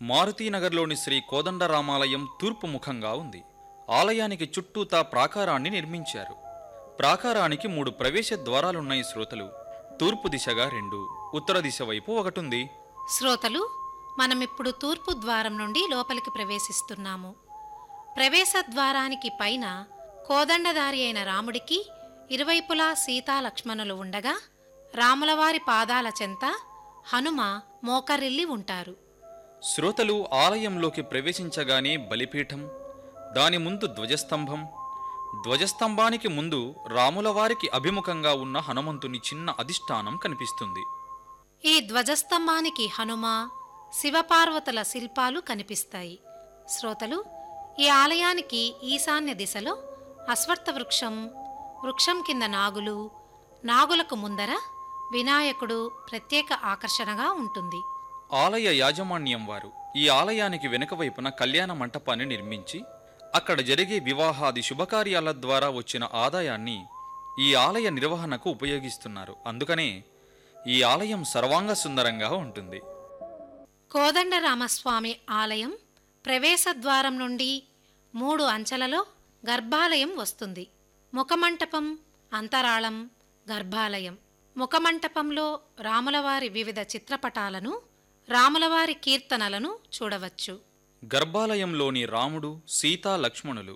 మారుతీనగర్లోని శ్రీ కోదండరామాలయం తూర్పు ముఖంగా ఉంది. ఆలయానికి చుట్టూతా ప్రాకారాన్ని నిర్మించారు. ప్రాకారానికి 3 ప్రవేశ ద్వారాలున్నాయి శ్రోతలు. తూర్పు దిశగా 2, ఉత్తర దిశ వైపు ఒకటుంది. శ్రోతలు, మనమిప్పుడు తూర్పు ద్వారం నుండి లోపలికి ప్రవేశిస్తున్నాము. ప్రవేశ ద్వారానికి పైన కోదండధారి అయిన రాముడికి ఇరువైపులా సీతా లక్ష్మణులు ఉండగా, రాములవారి పాదాల చెంత హనుమ మోకరిల్లి ఉంటారు. శ్రోతలు, ఆలయంలోకి ప్రవేశించగానే బలిపీఠం, దాని ముందు ధ్వజస్తంభం, ధ్వజస్తంభానికి ముందు రాములవారికి అభిముఖంగా ఉన్న హనుమంతుని చిన్న అధిష్టానం కనిపిస్తుంది. ఈ ధ్వజస్తంభానికి హనుమ, శివపార్వతుల శిల్పాలు కనిపిస్తాయి. శ్రోతలు, ఈ ఆలయానికి ఈశాన్య దిశలో అశ్వత్థ వృక్షం, వృక్షం కింద నాగులు, నాగులకు ముందర వినాయకుడు ప్రత్యేక ఆకర్షణగా ఉంటుంది. ఆలయ యాజమాన్యం వారు ఈ ఆలయానికి వెనుక వైపున కళ్యాణ మంటపాన్ని నిర్మించి, అక్కడ జరిగే వివాహాది శుభకార్యాల ద్వారా వచ్చిన ఆదాయాన్ని ఈ ఆలయ నిర్వహణకు ఉపయోగిస్తున్నారు. అందుకనే ఈ ఆలయం సర్వాంగ సుందరంగా ఉంటుంది. కోదండరామస్వామి ఆలయం ప్రవేశ ద్వారం నుండి 3 అంచెలలో గర్భాలయం వస్తుంది. ముఖమంటపం, అంతరాళం, గర్భాలయం. ముఖమంటపంలో రాములవారి వివిధ చిత్రపటాలను, రాములవారి కీర్తనలను చూడవచ్చు. గర్భాలయంలోని రాముడు, సీతా లక్ష్మణులు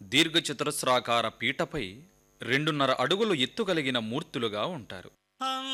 దీర్ఘచతురస్రాకార పీటపై 2.5 అడుగులు ఎత్తు కలిగిన మూర్తులుగా ఉంటారు.